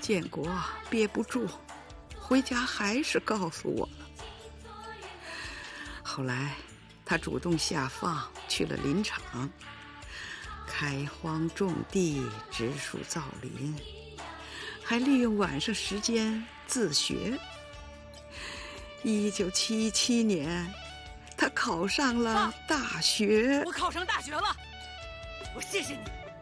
建国憋不住，回家还是告诉我了。后来他主动下放去了林场，开荒种地，植树造林，还利用晚上时间自学。1977年，他考上了大学。 我考上大学了，我谢谢你。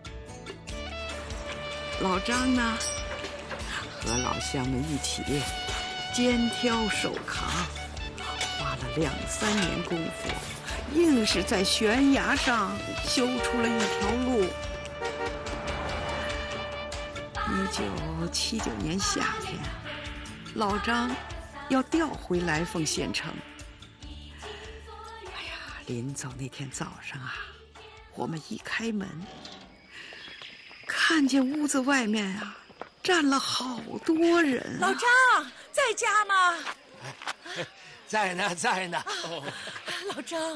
老张呢，和老乡们一起肩挑手扛，花了2、3年功夫，硬是在悬崖上修出了一条路。1979年夏天，老张要调回来凤县城。哎呀，临走那天早上啊，我们一开门，看见屋子外面啊站了好多人。 老张在家吗？ 在呢，在呢。 老张，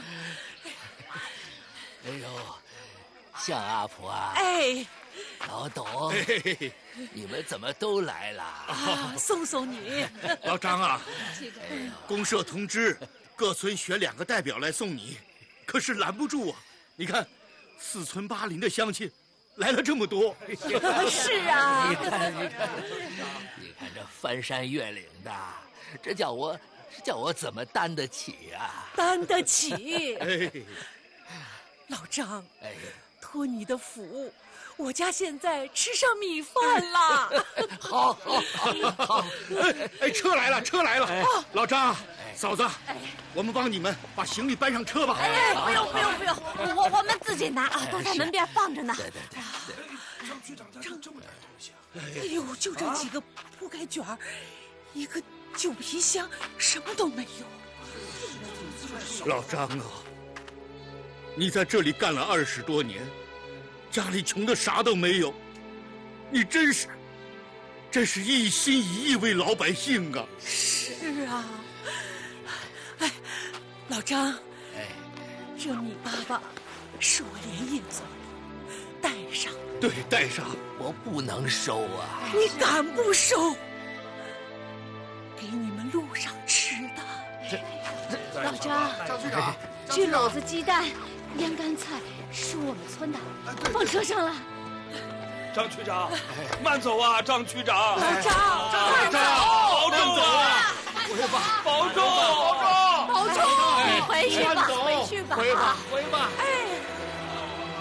哎呦，向阿婆啊！ 哎， 老董，你们怎么都来了？ 送送你。 老张啊，公社通知各村选2个代表来送你，可是拦不住啊！你看，4村8邻的乡亲来了这么多。 是啊， 你看这翻山越岭的，这叫我怎么担得起啊？ 担得起。 哎， 老张， 哎， 托你的福，我家现在吃上米饭了。 好， 哎，车来了，车来了！老张，嫂子，我们帮你们把行李搬上车吧。 哎，不用，我们自己拿啊，都在门边放着呢。 对。 张局长这么大东西啊！ 哎呦，就这几个铺盖卷儿，一个旧皮箱，什么都没有。 老张啊，你在这里干了20多年，家里穷的啥都没有，你真是一心一意为老百姓啊！ 是啊，哎，老张， 哎， 这米粑粑是我连夜做的，带上。 对，带上。 我不能收啊！ 你敢不收？给你们路上吃的。 老张， 张局长， 这篓子鸡蛋、腌干菜是我们村的，放车上了。 张区长，慢走啊，张区长。 老张， 慢走，保重啊！保重！ 保重，回去吧，回去吧。 回吧。 哎，